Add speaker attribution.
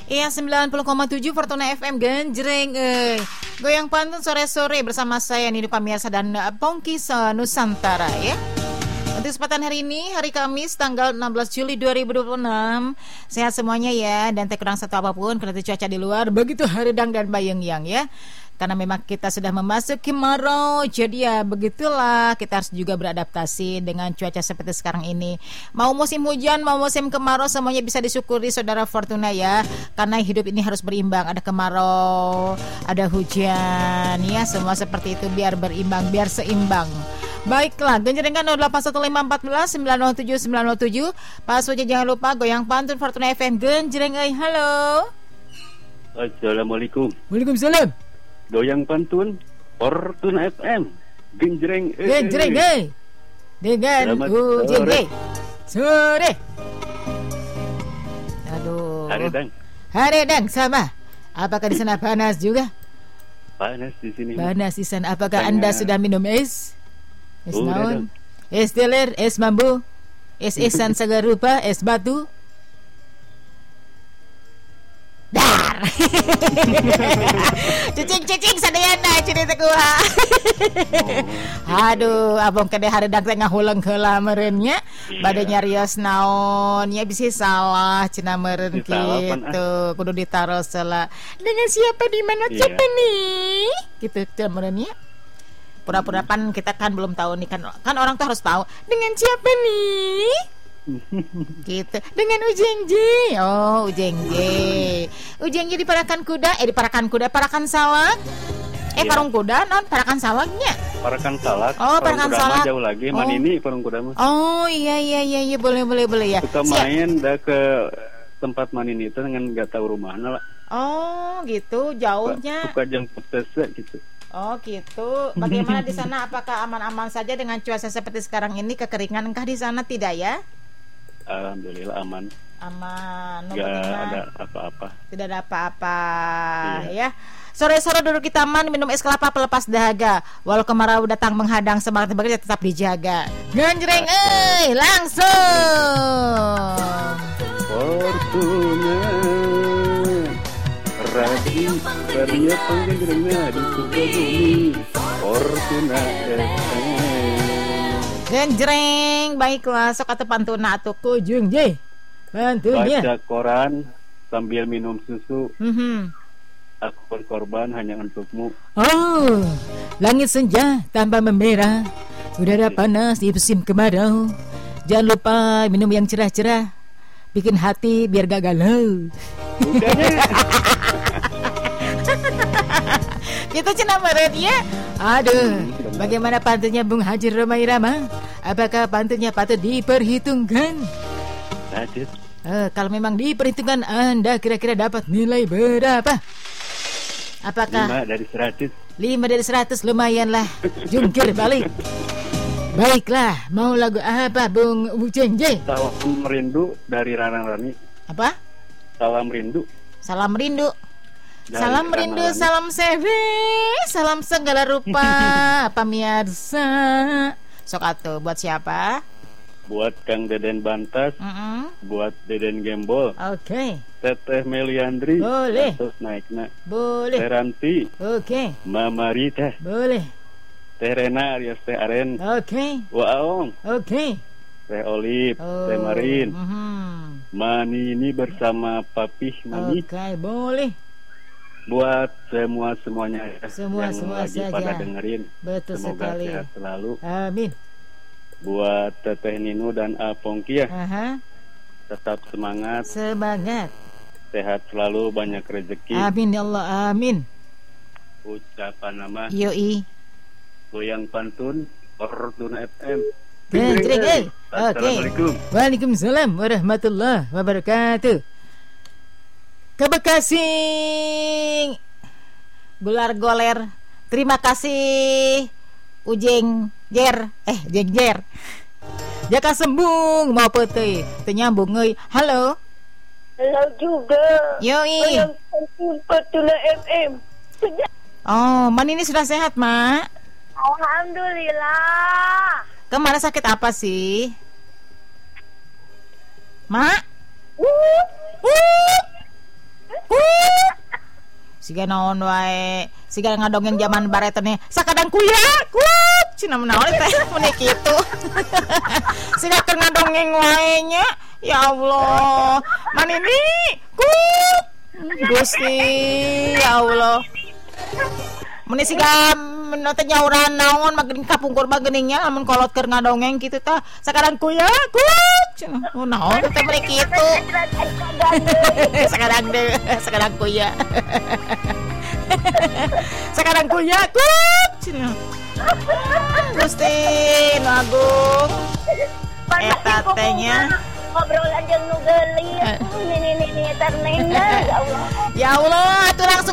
Speaker 1: Iya 90,7 Fortuna FM Genjreng. Goyang pantun sore-sore bersama saya Nini Pamiarsa dan Pongki Nusantara ya. Untuk kesempatan hari ini, hari Kamis tanggal 16 Juli 2026. Sehat semuanya ya, dan tak kurang satu apapun karena cuaca di luar begitu haredang dan bayang-yang ya. Karena memang kita sudah memasuki kemarau, jadi ya begitulah, kita harus juga beradaptasi dengan cuaca seperti sekarang ini. Mau musim hujan, mau musim kemarau, semuanya bisa disyukuri saudara Fortuna ya. Karena hidup ini harus berimbang, ada kemarau, ada hujan ya, semua seperti itu biar berimbang, biar seimbang. Baiklah, genjrengan 081514 907 907. Pas saja jangan lupa goyang pantun Fortuna FM Genjreng. Halo.
Speaker 2: Assalamualaikum.
Speaker 1: Waalaikumsalam.
Speaker 2: Goyang pantun Fortuna FM Genjreng.
Speaker 1: Genjreng dengan UJG sore. Aduh. Haredang sama. Apakah di sana panas juga?
Speaker 2: Panas di sini.
Speaker 1: Panas di sana. Apakah Anda sudah minum es? Es naon? Es teler, es mambu, es-esan segala rupa, es batu. Dar. Cicing sadayana cerita kuha. Aduh, abang kade haredag teh ngahuleung heula meureunnya. Bade nyarios naon nya bisa salah cenah meureun kitu. Kudu ditaros heula. Dengan siapa di mana siapa nih? Gitu cenah meureunnya. Pura-pura pan kita kan belum tahu nih kan orang tuh harus tahu dengan siapa nih gitu, dengan Ujengji. Oh Ujengji diparakan kuda parakan salak parung kuda non parakan salaknya
Speaker 2: parakan salak.
Speaker 1: Oh parakan salak
Speaker 2: jauh lagi manini parung kuda mah.
Speaker 1: Oh iya boleh ya.
Speaker 2: Suka main dah ke tempat manini itu dengan nggak tahu rumahnya lah.
Speaker 1: Oh gitu jauhnya.
Speaker 2: Suka jemput sese gitu.
Speaker 1: Oh gitu. Bagaimana di sana? Apakah aman-aman saja dengan cuaca seperti sekarang ini? Kekeringan engkah di sana tidak ya?
Speaker 2: Alhamdulillah aman.
Speaker 1: Aman.
Speaker 2: Gak ada apa-apa.
Speaker 1: Tidak ada apa-apa ya. Sore-sore duduk di taman minum es kelapa pelepas dahaga. Walau kemarau datang menghadang, semangat bekerja tetap dijaga. Genjreng langsung.
Speaker 2: Fortuna Radio Karya Panggenjrengna di Sukabumi Fortuna
Speaker 1: Genjreng. Baiklah, sok atuh pantuna atuh kujung je. Bantunya.
Speaker 2: Baca koran sambil minum susu. Aku berkorban hanya untukmu.
Speaker 1: Oh, langit senja tambah memerah. Udara panas di musim kemarau. Jangan lupa minum yang cerah-cerah. Bikin hati biar gak galau. Kita cenah meureun ya. Aduh, bagaimana pantunnya Bung Haji Romai Rama? Apakah pantunnya patut diperhitungkan?
Speaker 2: Lanjut.
Speaker 1: Kalau memang diperhitungkan, Anda kira-kira dapat nilai berapa? Apakah
Speaker 2: 5 dari 100?
Speaker 1: 5 dari 100 lumayan lah. Jungkir balik. Baiklah, mau lagu apa Bung Ujengje?
Speaker 2: Salam Rindu dari Ranang Rani.
Speaker 1: Apa?
Speaker 2: Salam Rindu.
Speaker 1: Salam rindu.
Speaker 2: Dari
Speaker 1: salam rindu,
Speaker 2: Ranang
Speaker 1: salam sebe, salam segala rupa. Pemirsa. Sok atuh buat siapa?
Speaker 2: Buat Kang Deden Bantas, buat Deden Gembol.
Speaker 1: Oke.
Speaker 2: Teteh Meliandri.
Speaker 1: Boleh.
Speaker 2: Terus naikna.
Speaker 1: Boleh.
Speaker 2: Teh Ranti.
Speaker 1: Oke.
Speaker 2: Mama Rita.
Speaker 1: Boleh.
Speaker 2: Teh Rena alias Teh Aren.
Speaker 1: Oke.
Speaker 2: Waong.
Speaker 1: Oke.
Speaker 2: Teh Olip. Teh Marin. Mani ini bersama Papih Mami.
Speaker 1: Oke, boleh.
Speaker 2: Buat semuanya
Speaker 1: Semua
Speaker 2: yang lagi
Speaker 1: saja.
Speaker 2: pada dengerin.
Speaker 1: Betul
Speaker 2: semoga
Speaker 1: sekali.
Speaker 2: sehat selalu.
Speaker 1: Amin.
Speaker 2: Buat Teteh Ninu dan Apongki ya. Tetap semangat.
Speaker 1: Semangat.
Speaker 2: Sehat selalu, banyak rezeki.
Speaker 1: Amin ya Allah, amin.
Speaker 2: Ucapan nama
Speaker 1: Yoi.
Speaker 2: Goyang pantun Fortuna FM.
Speaker 1: Genjreng.
Speaker 2: Assalamualaikum.
Speaker 1: Waalaikumsalam warahmatullahi wabarakatuh. Ke Bekasi Gular Goler. Terima kasih Ujeng Jer. Jaka sembung mau peteuy teu nyambung euy. Halo.
Speaker 3: Halo juga.
Speaker 1: Yoi.
Speaker 3: Fortuna FM.
Speaker 1: Oh, Man ini sudah sehat, Mak?
Speaker 3: Alhamdulillah.
Speaker 1: Kemarin sakit apa sih? Mak? Siga naon wae, siga ngadongeng zaman baretan nih. Sakadang kuya, kut, cina menaon teh meni kitu. Siga keur ngadongeng wae nya. Ya Allah, manini, kut. Gusti, ya Allah. Meni siga menot nyauran naon magening kapungkur bageningnya lamun kolot keur ngadongeng kitu tah. Sakadang kuya, kut. Cina naon teh meni kitu. Sekarang kuya. Sekarang kuya kut. Gusti nu agung. Eta tehnya
Speaker 3: ngobrol aja nu geulis. Ini ternena ya Allah.
Speaker 1: Ya Allah, atuh langsung